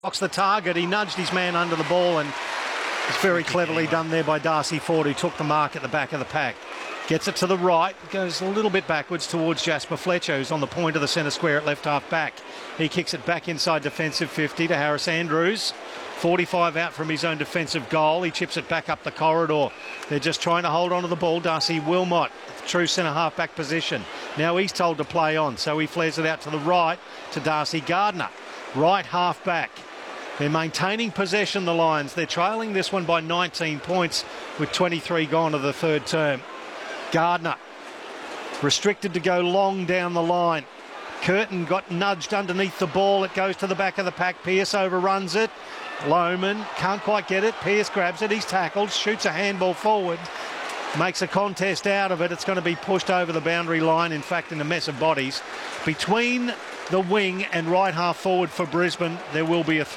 Box the target. He nudged his man under the ball, and it's very cleverly done there by Darcy Ford, who took the mark at the back of the pack. Gets it to the right, goes a little bit backwards towards Jasper Fletcher, who's on the point of the centre square at left half back. He kicks it back inside defensive 50 to Harris Andrews. 45 out from his own defensive goal. He chips it back up the corridor. They're just trying to hold on to the ball. Darcy Wilmot, true centre half back position. Now he's told to play on, so he flares it out to the right to Darcy Gardner. Right half back. They're maintaining possession, the Lions. They're trailing this one by 19 points with 23 gone of the third term. Gardner restricted to go long down the line. Curtin got nudged underneath the ball. It goes to the back of the pack. Pearce overruns it. Lohman can't quite get it. Pearce grabs it. He's tackled. Shoots a handball forward. Makes a contest out of it. It's going to be pushed over the boundary line. In fact, in a mess of bodies. Between the wing and right half forward for Brisbane, there will be a